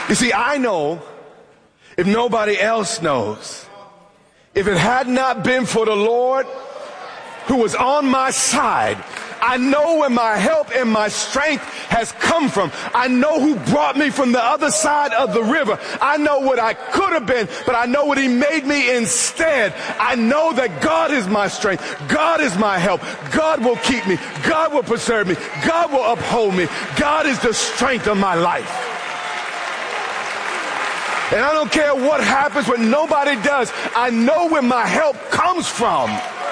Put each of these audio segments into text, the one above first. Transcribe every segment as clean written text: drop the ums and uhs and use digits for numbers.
You see, I know, if nobody else knows, if it had not been for the Lord who was on my side, I know where my help and my strength has come from. I know who brought me from the other side of the river. I know what I could have been, but I know what he made me instead. I know that God is my strength. God is my help. God will keep me. God will preserve me. God will uphold me. God is the strength of my life. And I don't care what happens when nobody does. I know where my help comes from.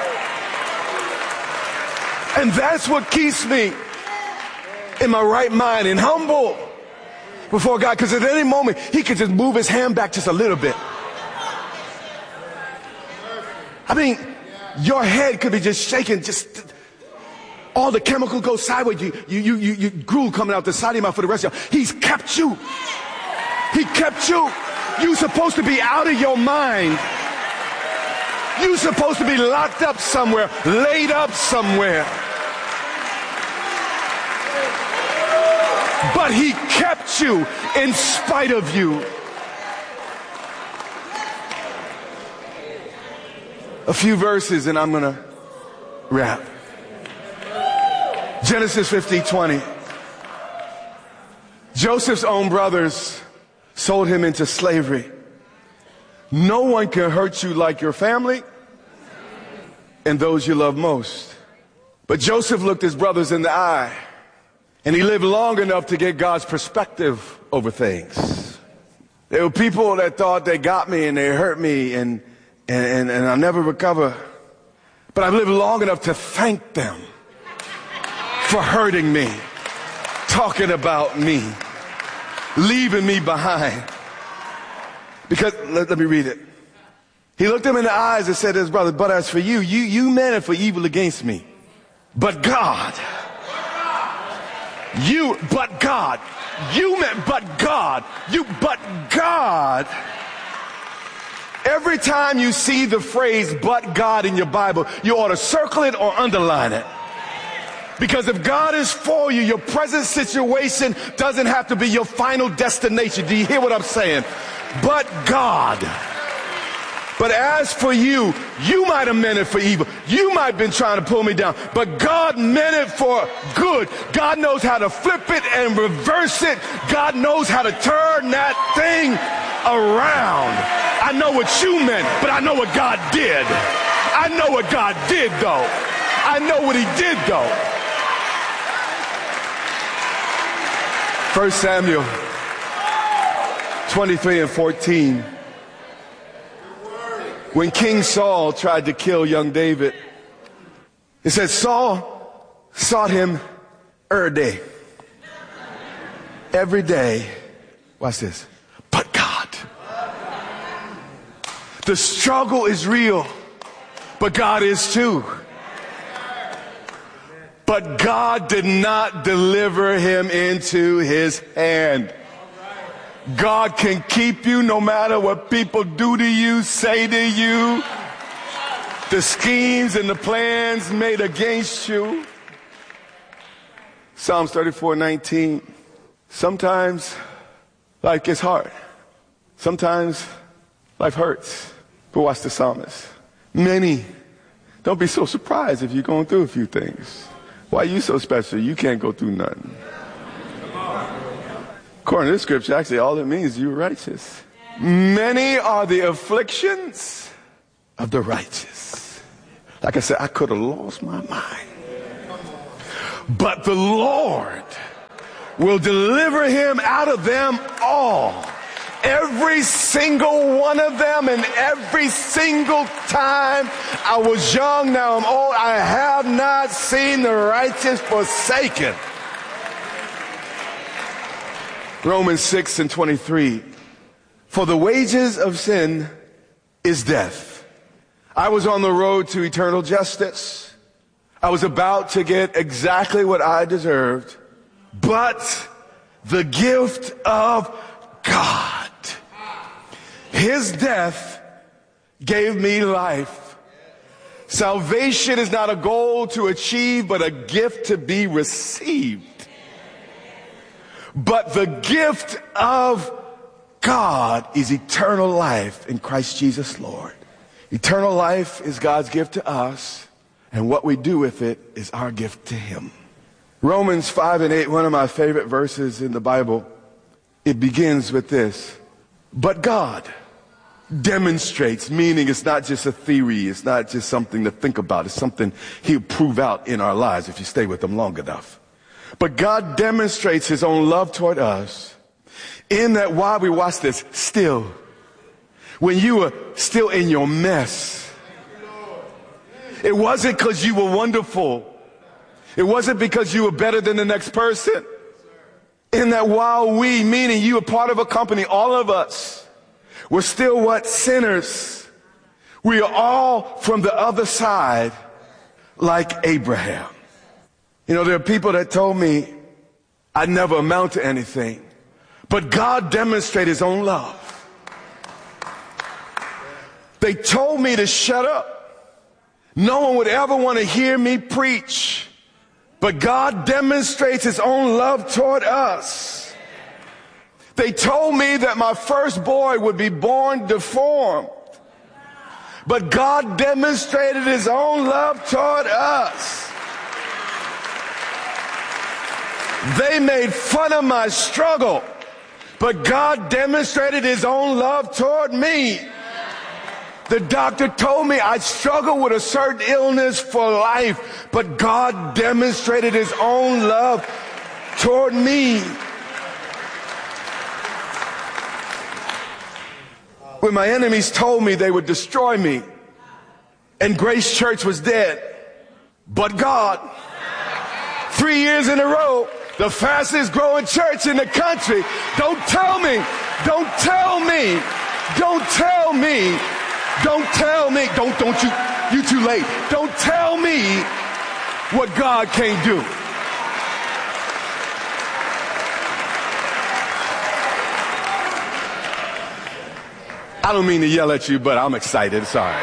And that's what keeps me in my right mind and humble before God. Because at any moment, he could just move his hand back just a little bit. I mean, your head could be just shaking, just all the chemicals go sideways. You drool coming out the side of your mouth for the rest of you. He's kept you. He kept you. You're supposed to be out of your mind. You're supposed to be locked up somewhere, laid up somewhere. But he kept you in spite of you. A few verses and I'm going to wrap. Genesis 50:20. Joseph's own brothers sold him into slavery. No one can hurt you like your family and those you love most. But Joseph looked his brothers in the eye, and he lived long enough to get God's perspective over things. There were people that thought they got me and they hurt me and I'll never recover. But I've lived long enough to thank them for hurting me, talking about me, leaving me behind. Because, let me read it. He looked him in the eyes and said to his brother, but as for you, you meant it for evil against me. But God, you meant, but God, but God. Every time you see the phrase, but God in your Bible, you ought to circle it or underline it. Because if God is for you, your present situation doesn't have to be your final destination. Do you hear what I'm saying? But God. But as for you, you might have meant it for evil. You might have been trying to pull me down. But God meant it for good. God knows how to flip it and reverse it. God knows how to turn that thing around. I know what you meant, but I know what God did. I know what God did, though. I know what he did, though. 1 Samuel 23:14. When King Saul tried to kill young David, it says Saul sought him every day. Watch this. But God. The struggle is real, but God is too. But God did not deliver him into his hand. God can keep you no matter what people do to you, say to you, the schemes and the plans made against you. Psalms 34:19. Sometimes life gets hard. Sometimes life hurts. But watch the psalmist. Many. Don't be so surprised if you're going through a few things. Why are you so special? You can't go through nothing. According to this scripture, actually, all it means is you're righteous. Many are the afflictions of the righteous. Like I said, I could have lost my mind. But the Lord will deliver him out of them all. Every single one of them, and every single time I was young, now I'm old, I have not seen the righteous forsaken. Romans 6:23. For the wages of sin is death. I was on the road to eternal justice. I was about to get exactly what I deserved. But the gift of God, his death gave me life. Salvation is not a goal to achieve, but a gift to be received. But the gift of God is eternal life in Christ Jesus Lord. Eternal life is God's gift to us, and what we do with it is our gift to him. Romans 5:8, one of my favorite verses in the Bible, it begins with this: but God demonstrates, meaning it's not just a theory, it's not just something to think about, it's something he'll prove out in our lives if you stay with him long enough. But God demonstrates his own love toward us in that while we watch this, still, when you were still in your mess, it wasn't because you were wonderful. It wasn't because you were better than the next person. In that while we, meaning you were part of a company, all of us, we're still what? Sinners. We are all from the other side like Abraham. You know, there are people that told me I'd never amount to anything, but God demonstrated his own love. They told me to shut up. No one would ever want to hear me preach, but God demonstrates his own love toward us. They told me that my first boy would be born deformed, but God demonstrated his own love toward us. They made fun of my struggle, but God demonstrated his own love toward me. The doctor told me I'd struggle with a certain illness for life, but God demonstrated his own love toward me. When my enemies told me they would destroy me and Grace Church was dead, but God, 3 years in a row, the fastest growing church in the country. Don't tell me, don't tell me, don't tell me, don't tell me, don't you too late. Don't tell me what God can't do. I don't mean to yell at you, but I'm excited. Sorry.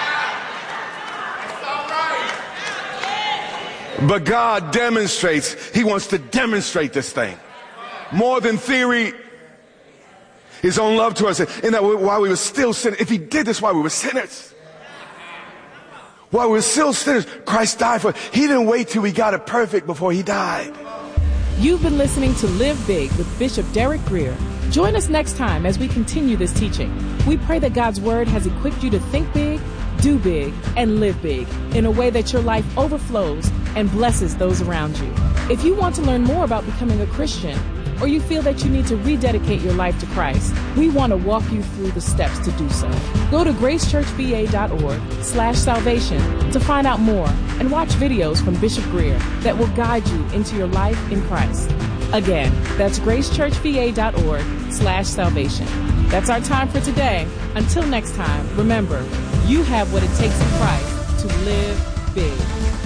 But God demonstrates, he wants to demonstrate this thing. More than theory, his own love to us. And that while we were still sinners, if he did this while we were sinners, while we were still sinners, Christ died for us. He didn't wait till we got it perfect before he died. You've been listening to Live Big with Bishop Derek Grier. Join us next time as we continue this teaching. We pray that God's word has equipped you to think big, do big, and live big in a way that your life overflows and blesses those around you. If you want to learn more about becoming a Christian, or you feel that you need to rededicate your life to Christ, we want to walk you through the steps to do so. Go to gracechurchva.org/salvation to find out more and watch videos from Bishop Grier that will guide you into your life in Christ. Again, that's gracechurchva.org/salvation. That's our time for today. Until next time, remember, you have what it takes in Christ to live big.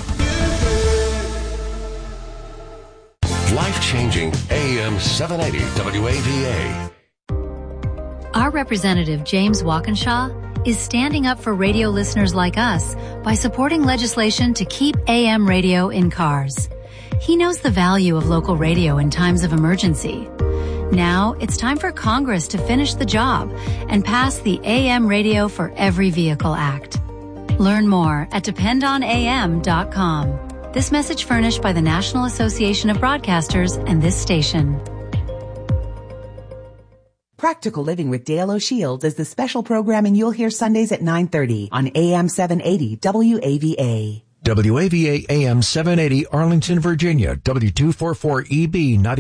Life-changing AM 780 WAVA. Our representative, James Walkinshaw, is standing up for radio listeners like us by supporting legislation to keep AM radio in cars. He knows the value of local radio in times of emergency. Now it's time for Congress to finish the job and pass the AM Radio for Every Vehicle Act. Learn more at dependonam.com. This message furnished by the National Association of Broadcasters and this station. Practical Living with Dale O'Shields is the special programming you'll hear Sundays at 9:30 on AM 780 WAVA. WAVA AM 780 Arlington, Virginia, W244EB 90.